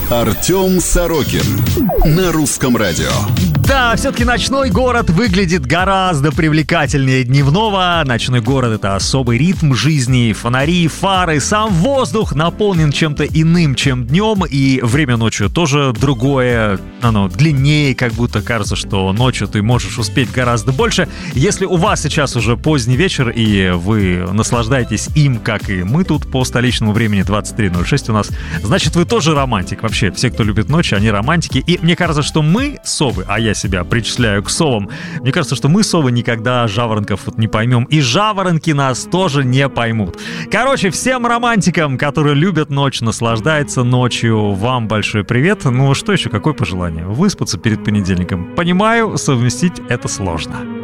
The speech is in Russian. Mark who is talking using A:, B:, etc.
A: Артем Сорокин на Русском радио.
B: Да, все-таки ночной город выглядит гораздо привлекательнее дневного. Ночной город — это особый ритм жизни. Фонари, фары, сам воздух наполнен чем-то иным, чем днем. И время ночью тоже другое. Оно длиннее, как будто кажется, что ночью ты можешь успеть гораздо больше. Если у вас сейчас уже поздний вечер, и вы наслаждаетесь им, как и мы тут по столичному времени, 23:06 у нас, значит, вы тоже романтик. Вообще, все, кто любит ночь, они романтики. И мне кажется, что мы, совы, а я себя причисляю к совам, мне кажется, что мы, совы, никогда жаворонков вот не поймем. И жаворонки нас тоже не поймут. Короче, всем романтикам, которые любят ночь, наслаждаются ночью, вам большой привет. Ну, что еще, какое пожелание? Выспаться перед понедельником. Понимаю, совместить это сложно.